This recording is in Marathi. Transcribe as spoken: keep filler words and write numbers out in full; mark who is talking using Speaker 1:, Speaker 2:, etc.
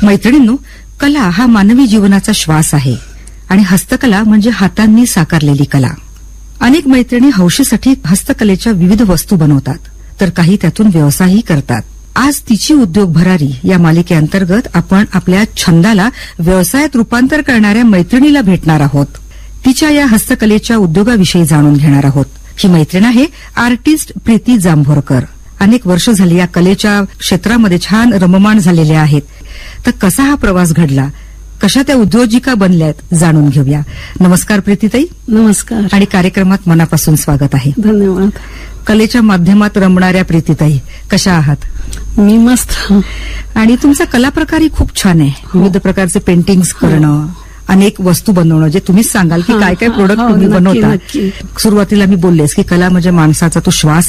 Speaker 1: मैत्रिणींनो, कला हा मानवी जीवनाचा श्वास आहे आणि हस्तकला म्हणजे हातांनी साकारलेली कला. अनेक मैत्रिणी हौशीसाठी हस्तकलेच्या विविध वस्तू बनवतात, तर काही त्यातून व्यवसायही करतात. आज तिची उद्योग भरारी या मालिकेअंतर्गत आपण आपल्या छंदाला व्यवसायात रूपांतर करणाऱ्या मैत्रिणीला भेटणार आहोत. तिच्या या हस्तकलेच्या उद्योगाविषयी जाणून घेणार आहोत. ही मैत्रीण आहे आर्टिस्ट प्रीती जांभोरकर. अनेक वर्ष झाली या कलेच्या क्षेत्रामध्ये छान रममाण झालेल्या आहेत. तर कसा हा प्रवास घडला, कशा त्या उद्योजिका बनल्यात, जाणून घेऊया. नमस्कार प्रीतीताई.
Speaker 2: नमस्कार.
Speaker 1: आणि कार्यक्रमात मनापासून स्वागत आहे.
Speaker 2: धन्यवाद.
Speaker 1: कलेच्या माध्यमात रमणाऱ्या प्रीतीताई, कशा आहात?
Speaker 2: मी मस्त.
Speaker 1: आणि तुमचा कला प्रकारही खूप छान आहे. विविध प्रकारचे पेंटिंग्स करणं, अनेक वस्तू बनवणं, जे तुम्हीच सांगाल की काय काय प्रोडक्ट तुम्ही बनवता. सुरुवातीला मी बोललेस की कला म्हणजे माणसाचा तो श्वास